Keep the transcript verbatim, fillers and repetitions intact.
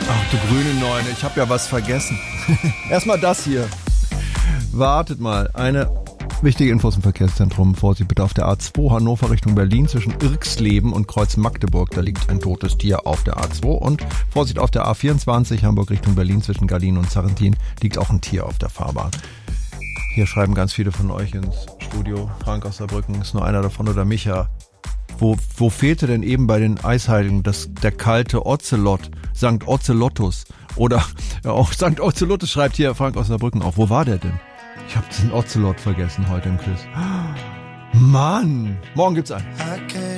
Ach du grüne Neune, ich habe ja was vergessen. Erstmal das hier. Wartet mal, eine wichtige Infos im Verkehrszentrum. Vorsicht bitte auf der A zwei Hannover Richtung Berlin zwischen Irxleben und Kreuz Magdeburg. Da liegt ein totes Tier auf der A zwei. Und Vorsicht auf der A vierundzwanzig Hamburg Richtung Berlin zwischen Gallien und Sarrentin liegt auch ein Tier auf der Fahrbahn. Hier schreiben ganz viele von euch ins Studio. Frank aus Saarbrücken ist nur einer davon oder Micha. Wo, wo fehlte denn eben bei den Eisheiligen das, der kalte Ozelot, Sankt Ozelottus? Oder ja, auch Sankt Ozelottus schreibt hier Frank aus Saarbrücken auch. Wo war der denn? Ich habe den Ozelot vergessen heute im Quiz. Mann, morgen gibt's einen.